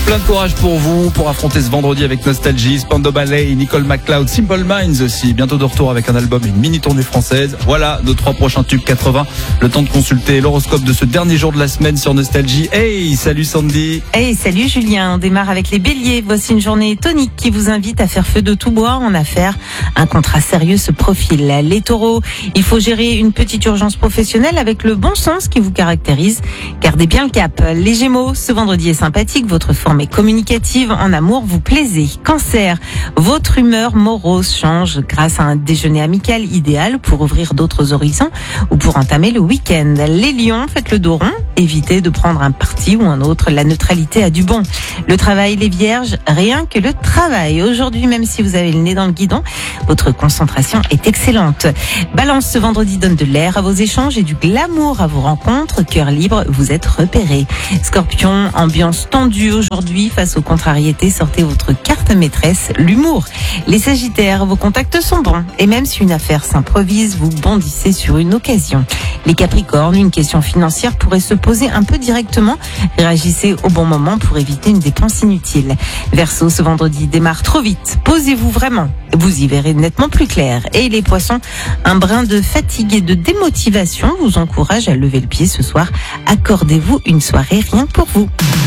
Plein de courage pour vous, pour affronter ce vendredi avec Nostalgie, Spandau Ballet, Nicole McLeod, Simple Minds aussi. Bientôt de retour avec un album et une mini tournée française. Voilà nos 3 prochains tubes 80. Le temps de consulter l'horoscope de ce dernier jour de la semaine sur Nostalgie. Hey, salut Sandy. Hey, salut Julien. On démarre avec les béliers. Voici une journée tonique qui vous invite à faire feu de tout bois en affaires. Un contrat sérieux se profile. Les taureaux, il faut gérer une petite urgence professionnelle avec le bon sens qui vous caractérise. Gardez bien le cap. Les gémeaux, ce vendredi est sympathique. Votre forme est communicative. En amour, vous plaisez. Cancer, votre humeur morose change grâce à un déjeuner amical idéal pour ouvrir d'autres horizons ou pour entamer le week-end. Les lions, faites le dos rond. Évitez de prendre un parti ou un autre. La neutralité a du bon. Le travail, les vierges, rien que le travail. Aujourd'hui, même si vous avez le nez dans le guidon, votre concentration est excellente. Balance, ce vendredi donne de l'air à vos échanges et du glamour à vos rencontres. Cœur libre, vous êtes repéré. Scorpion, ambiance tendue aujourd'hui. Face aux contrariétés, sortez votre carte maîtresse, l'humour. Les sagittaires, vos contacts sont bons. Et même si une affaire s'improvise, vous bondissez sur une occasion. Les capricornes, une question financière pourrait se poser un peu directement. Réagissez au bon moment pour éviter une dépense inutile. Verseau, ce vendredi démarre trop vite. Posez-vous vraiment. Vous y verrez nettement plus clair. Et les poissons, un brin de fatigue et de démotivation vous encourage à lever le pied ce soir. Accordez-vous une soirée rien que pour vous.